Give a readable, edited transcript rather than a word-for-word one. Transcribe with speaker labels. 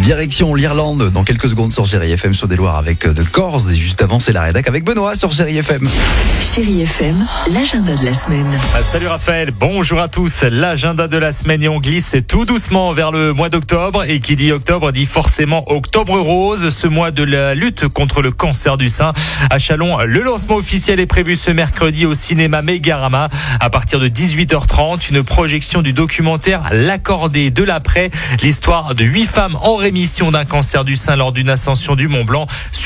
Speaker 1: Direction l'Irlande dans quelques secondes sur Chérie FM sur des Loirs avec The Corrs. Et juste avant, c'est la rédac avec Benoît sur Chérie FM.
Speaker 2: Chérie FM, l'agenda de la semaine.
Speaker 3: Salut Raphaël, bonjour à tous. L'agenda de la semaine et on glisse tout doucement vers le mois d'octobre. Et qui dit octobre dit forcément octobre rose, ce mois de la lutte contre le cancer du sein. À Châlons, le lancement officiel est prévu ce mercredi au cinéma Mégarama. À partir de 18h30, une projection du documentaire L'accordé de l'après. L'histoire de 8 femmes en rémission d'un cancer du sein lors d'une ascension du Mont Blanc.